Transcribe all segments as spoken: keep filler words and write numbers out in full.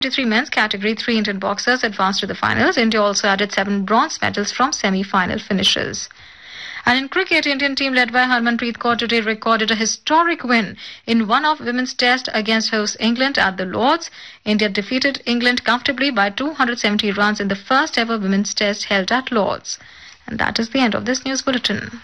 three men's category, three Indian boxers advanced to the finals. India also added seven bronze medals from semi-final finishes. And in cricket, Indian team led by Harmanpreet Kaur today recorded a historic win in one of women's test against host England at the Lords. India defeated England comfortably by two hundred seventy runs in the first ever women's test held at Lords. And that is the end of this news bulletin.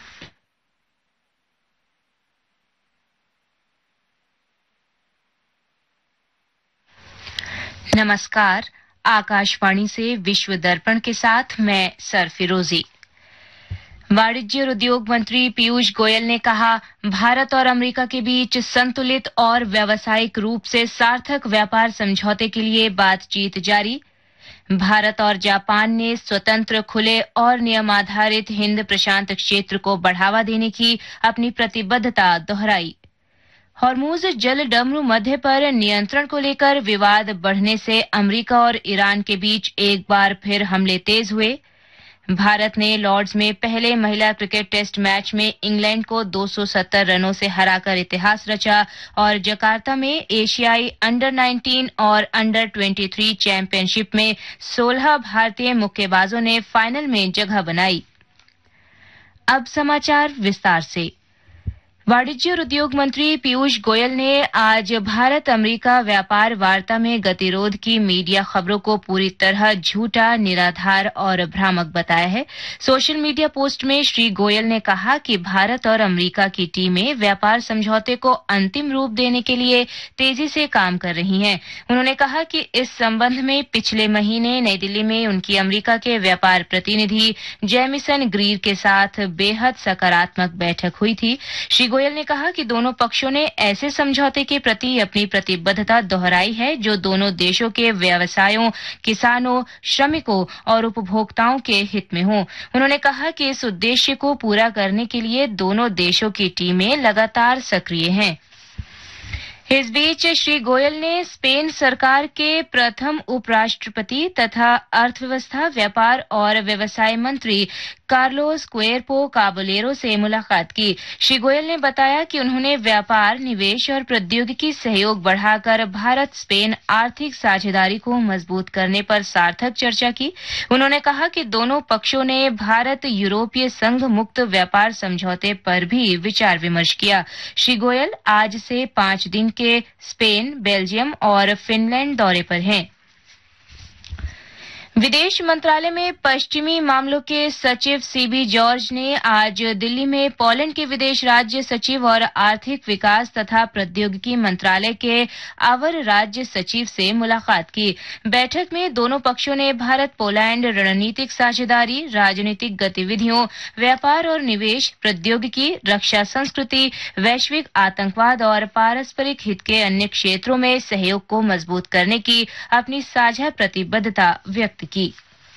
नमस्कार, आकाशवाणी से विश्व दर्पण के साथ मैं sir फिरोजी। वाणिज्य और उद्योग मंत्री पीयूष गोयल ने कहा, भारत और अमेरिका के बीच संतुलित और व्यावसायिक रूप से सार्थक व्यापार समझौते के लिए बातचीत जारी। भारत और जापान ने स्वतंत्र, खुले और नियमाधारित हिंद प्रशांत क्षेत्र को बढ़ावा देने की अपनी प्रतिबद्धता दोहराई। हॉर्मुज जल डमरू मध्य पर नियंत्रण को लेकर विवाद बढ़ने से अमेरिका और ईरान के बीच एक बार फिर हमले तेज हुए। भारत ने लॉर्ड्स में पहले महिला क्रिकेट टेस्ट मैच में इंग्लैंड को दो सौ सत्तर रनों से हराकर इतिहास रचा और जकार्ता में एशियाई अंडर नाइनटीन और अंडर तेईस चैंपियनशिप में सोलह भारतीय मुक्केबाजों ने फाइनल में जगह बनाई। अब समाचार विस्तार से। वाणिज्य और उद्योग मंत्री पीयूष गोयल ने आज भारत अमेरिका व्यापार वार्ता में गतिरोध की मीडिया खबरों को पूरी तरह झूठा, निराधार और भ्रामक बताया है। सोशल मीडिया पोस्ट में श्री गोयल ने कहा कि भारत और अमेरिका की टीमें व्यापार समझौते को अंतिम रूप देने के लिए तेजी से काम कर रही हैं। उन्होंने कहा कि इस संबंध में पिछले महीने नई दिल्ली में उनकी अमेरिका के व्यापार प्रतिनिधि जेमिसन ग्रीर के साथ बेहद सकारात्मक बैठक हुई थी। श्री गोयल ने कहा कि दोनों पक्षों ने ऐसे समझौते के प्रति अपनी प्रतिबद्धता दोहराई है जो दोनों देशों के व्यवसायों, किसानों, श्रमिकों और उपभोक्ताओं के हित में हो। उन्होंने कहा कि इस उद्देश्य को पूरा करने के लिए दोनों देशों की टीमें लगातार सक्रिय हैं। इस बीच श्री गोयल ने स्पेन सरकार के प्रथम उपराष्ट्रपति तथा अर्थव्यवस्था, व्यापार और व्यवसाय मंत्री कार्लोस क्वेर्पो काबोलेरो से मुलाकात की। श्री गोयल ने बताया कि उन्होंने व्यापार, निवेश और प्रौद्योगिकी सहयोग बढ़ाकर भारत स्पेन आर्थिक साझेदारी को मजबूत करने पर सार्थक चर्चा की। उन्होंने कहा कि दोनों पक्षों ने भारत यूरोपीय संघ मुक्त व्यापार समझौते पर भी विचार विमर्श किया। श्री गोयल आज से पांच दिन के स्पेन, बेल्जियम और फिनलैंड दौरे पर हैं। विदेश मंत्रालय में पश्चिमी मामलों के सचिव सीबी जॉर्ज ने आज दिल्ली में पोलैंड के विदेश राज्य सचिव और आर्थिक विकास तथा प्रौद्योगिकी मंत्रालय के अवर राज्य सचिव से मुलाकात की। बैठक में दोनों पक्षों ने भारत पोलैंड रणनीतिक साझेदारी, राजनीतिक गतिविधियों, व्यापार और निवेश, प्रौद्योगिकी, रक्षा, संस्कृति, वैश्विक आतंकवाद और पारस्परिक हित के अन्य क्षेत्रों में सहयोग को मजबूत करने की अपनी साझा प्रतिबद्धता व्यक्त की।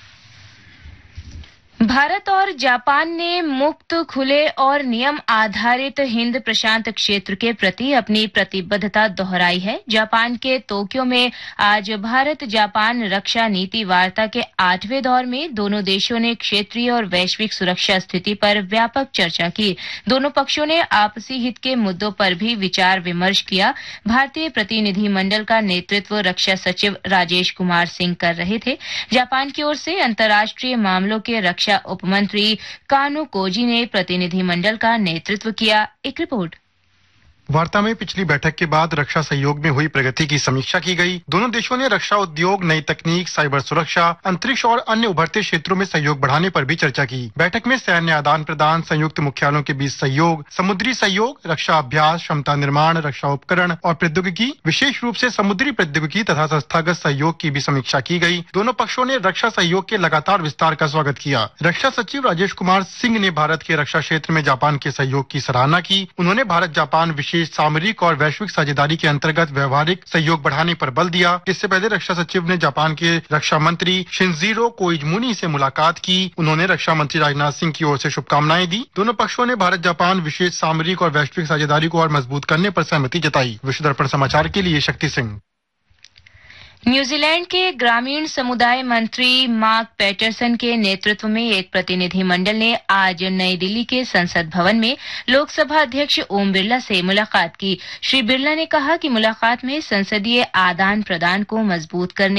भारत और जापान ने मुक्त, खुले और नियम आधारित हिंद प्रशांत क्षेत्र के प्रति अपनी प्रतिबद्धता दोहराई है। जापान के तोक्यो में आज भारत जापान रक्षा नीति वार्ता के आठवें दौर में दोनों देशों ने क्षेत्रीय और वैश्विक सुरक्षा स्थिति पर व्यापक चर्चा की। दोनों पक्षों ने आपसी हित के मुद्दों पर भी विचार विमर्श किया। भारतीय प्रतिनिधि मंडल का नेतृत्व रक्षा सचिव राजेश कुमार सिंह कर रहे थे। जापान की ओर से अंतर्राष्ट्रीय मामलों के रक्षा उपमंत्री कानो कोजी ने प्रतिनिधिमंडल का नेतृत्व किया। एक रिपोर्ट। वार्ता में पिछली बैठक के बाद रक्षा सहयोग में हुई प्रगति की समीक्षा की गई। दोनों देशों ने रक्षा उद्योग, नई तकनीक, साइबर सुरक्षा, अंतरिक्ष और अन्य उभरते क्षेत्रों में सहयोग बढ़ाने पर भी चर्चा की। बैठक में सैन्य आदान प्रदान, संयुक्त मुख्यालयों के बीच सहयोग, समुद्री सहयोग, रक्षा अभ्यास, क्षमता निर्माण, रक्षा उपकरण और प्रौद्योगिकी, विशेष रूप से समुद्री प्रौद्योगिकी तथा संस्थागत सहयोग की भी समीक्षा की गई। दोनों पक्षों ने रक्षा सहयोग के लगातार विस्तार का स्वागत किया। रक्षा सचिव राजेश कुमार सिंह ने भारत के रक्षा क्षेत्र में जापान के सहयोग की सराहना की। उन्होंने भारत जापान विशेष सामरिक और वैश्विक साझेदारी के अंतर्गत व्यवहारिक सहयोग बढ़ाने पर बल दिया। इससे पहले रक्षा सचिव ने जापान के रक्षा मंत्री शिनजीरो कोइजुमी से मुलाकात की। उन्होंने रक्षा मंत्री राजनाथ सिंह की ओर से शुभकामनाएं दी। दोनों पक्षों ने भारत जापान विशेष सामरिक और वैश्विक साझेदारी को और मजबूत करने पर सहमति जताई। विश्व दर्पण समाचार के लिए शक्ति सिंह। न्यूजीलैंड के ग्रामीण समुदाय मंत्री मार्क पैटरसन के नेतृत्व में एक प्रतिनिधिमंडल ने आज नई दिल्ली के संसद भवन में लोकसभा अध्यक्ष ओम बिरला से मुलाकात की। श्री बिरला ने कहा कि मुलाकात में संसदीय आदान प्रदान को मजबूत करने